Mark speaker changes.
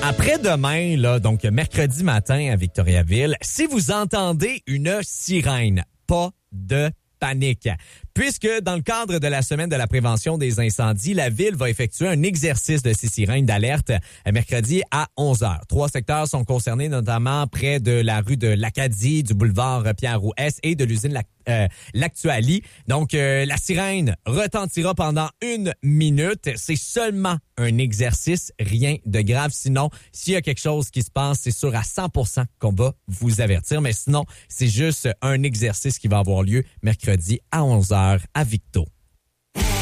Speaker 1: Après-demain, là, donc mercredi matin à Victoriaville, si vous entendez une sirène, pas de panique. Puisque dans le cadre de la semaine de la prévention des incendies, la ville va effectuer un exercice de ces sirènes d'alerte mercredi à 11h. 3 secteurs sont concernés, notamment près de la rue de l'Acadie, du boulevard Pierre-Rouès et de l'usine L'Actuali. Donc, la sirène retentira pendant 1 minute. C'est seulement un exercice, rien de grave. Sinon, s'il y a quelque chose qui se passe, c'est sûr à 100% qu'on va vous avertir. Mais sinon, c'est juste un exercice qui va avoir lieu mercredi à 11h à Victo.